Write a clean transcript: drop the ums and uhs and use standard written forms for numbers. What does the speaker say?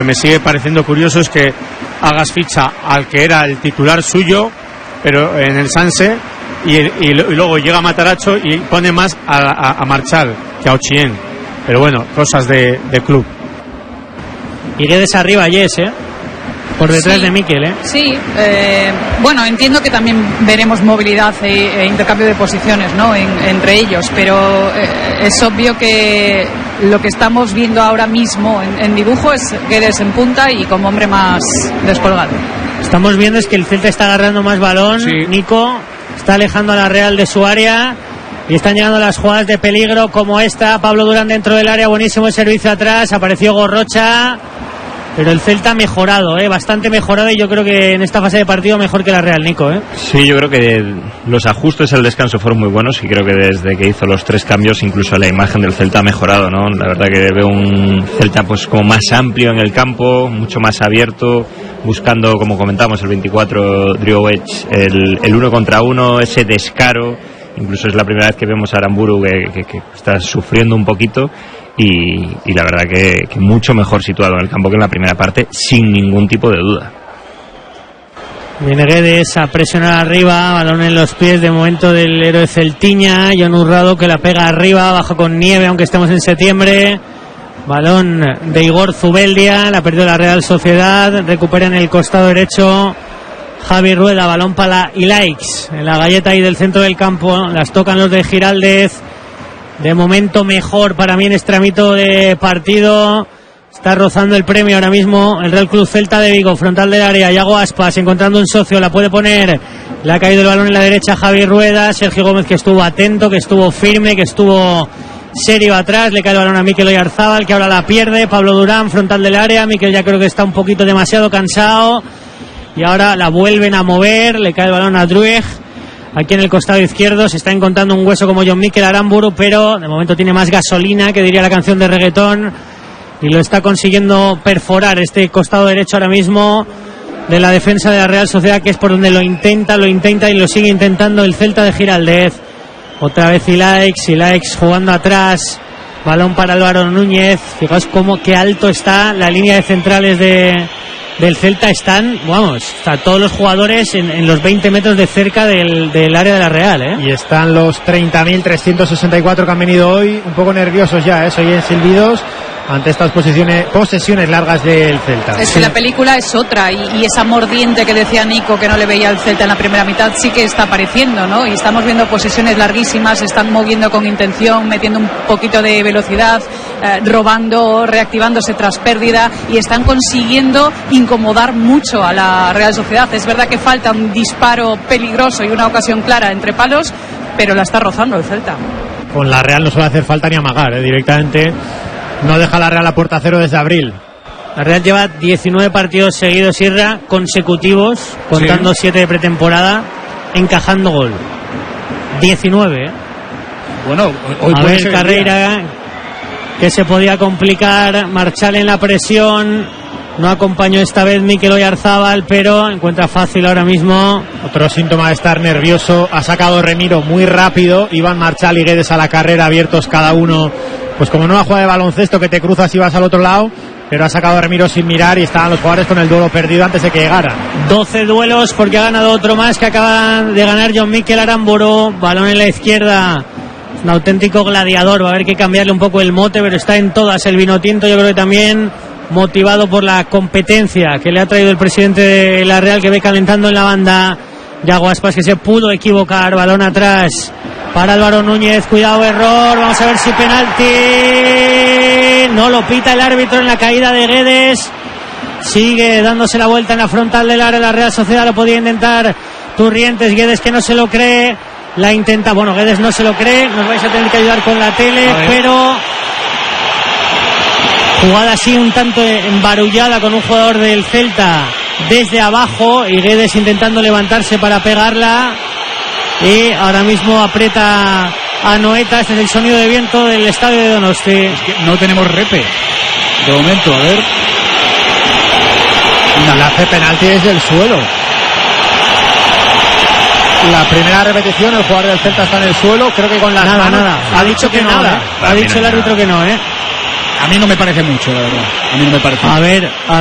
Me sigue pareciendo curioso es que hagas ficha al que era el titular suyo, pero en el Sanse, y luego llega Matarazzo y pone más a Marchal que a Ochien. Pero bueno, cosas de club. Y Guedes arriba, Yes, por detrás de Mikel, Sí, bueno, entiendo que también veremos movilidad e intercambio de posiciones, ¿no? Entre ellos, pero es obvio que lo que estamos viendo ahora mismo en dibujo es Guedes en punta y como hombre más descolgado. Estamos viendo es que el Celta está agarrando más balón, sí. Nico está alejando a la Real de su área y están llegando las jugadas de peligro como esta. Pablo Durán dentro del área, buenísimo el servicio atrás, apareció Gorrocha. Pero el Celta ha mejorado, bastante mejorado, y yo creo que en esta fase de partido mejor que la Real, Nico. Sí, yo creo que los ajustes al descanso fueron muy buenos y creo que desde que hizo los 3 cambios incluso la imagen del Celta ha mejorado, ¿no? La verdad que veo un Celta pues como más amplio en el campo, mucho más abierto, buscando, como comentamos, el 24 Driouech, el 1 contra 1, ese descaro. Incluso es la primera vez que vemos a Aramburu que está sufriendo un poquito. Y la verdad que mucho mejor situado en el campo que en la primera parte, sin ningún tipo de duda. Viene Guedes a presionar arriba, balón en los pies de momento del héroe celtiña, Jon Urrado que la pega arriba, bajo con nieve aunque estemos en septiembre. Balón de Igor Zubeldia, la perdió la Real Sociedad, recupera en el costado derecho Javi Rueda, balón para Ilaix, en la galleta ahí del centro del campo, las tocan los de Giraldez. De momento mejor para mí en este tramito de partido. Está rozando el premio ahora mismo el Real Club Celta de Vigo, frontal del área, Iago Aspas encontrando un socio, la puede poner, le ha caído el balón en la derecha Javi Rueda, Sergio Gómez que estuvo atento, que estuvo firme, que estuvo serio atrás, le cae el balón a Mikel Oyarzabal que ahora la pierde, Pablo Durán frontal del área, Mikel ya creo que está un poquito demasiado cansado y ahora la vuelven a mover, le cae el balón a Drueg. Aquí en el costado izquierdo se está encontrando un hueso como John Mikel Aramburu, pero de momento tiene más gasolina, que diría la canción de reggaetón, y lo está consiguiendo perforar este costado derecho ahora mismo de la defensa de la Real Sociedad, que es por donde lo intenta y lo sigue intentando el Celta de Giraldez. Otra vez Ilaix jugando atrás, balón para Álvaro Núñez. Fijaos qué alto está la línea de centrales del Celta, están todos los jugadores en los 20 metros de cerca del área de la Real, Y están los 30.364 que han venido hoy, un poco nerviosos ya, se oyen silbidos ante estas posesiones largas del Celta. Es que la película es otra y esa mordiente que decía Nico que no le veía al Celta en la primera mitad sí que está apareciendo, ¿no? Y estamos viendo posesiones larguísimas, se están moviendo con intención, metiendo un poquito de velocidad, robando, reactivándose tras pérdida y están consiguiendo incomodar mucho a la Real Sociedad. Es verdad que falta un disparo peligroso y una ocasión clara entre palos, pero la está rozando el Celta. Con la Real no suele hacer falta ni amagar, directamente no deja la Real a puerta cero desde abril. La Real lleva 19 partidos seguidos, Irra, consecutivos, contando 7 de pretemporada, encajando gol. 19, Bueno, hoy a ver Carreira, que se podía complicar, Marchal en la presión, no acompañó esta vez Mikel Oyarzabal, pero encuentra fácil ahora mismo. Otro síntoma de estar nervioso, ha sacado Remiro muy rápido, Iván Marchal y Guedes a la carrera, abiertos cada uno, pues como en una jugada de baloncesto que te cruzas y vas al otro lado, pero ha sacado a Remiro sin mirar y estaban los jugadores con el duelo perdido antes de que llegara. 12 duelos porque ha ganado otro más que acaba de ganar John Mikel Aramburu, balón en la izquierda, un auténtico gladiador, va a haber que cambiarle un poco el mote, pero está en todas el vinotinto, yo creo que también motivado por la competencia que le ha traído el presidente de la Real, que ve calentando en la banda. Iago Aspas que se pudo equivocar, balón atrás para Álvaro Núñez, cuidado, error, vamos a ver si penalti, no lo pita el árbitro en la caída de Guedes, sigue dándose la vuelta en la frontal del área la Real Sociedad, lo podía intentar Turrientes, Guedes que no se lo cree, la intenta, Guedes no se lo cree, nos vais a tener que ayudar con la tele, pero jugada así un tanto embarullada con un jugador del Celta desde abajo y Guedes intentando levantarse para pegarla y ahora mismo aprieta a Noeta. Este es el sonido de viento del estadio de Donosti. Es que no tenemos repe de momento, a ver. La hace penalti desde el suelo. La primera repetición, el jugador del Celta está en el suelo, creo que con las manos. Ha dicho que no, ha dicho el árbitro que no, A mí no me parece mucho, la verdad. A mí no me parece. A ver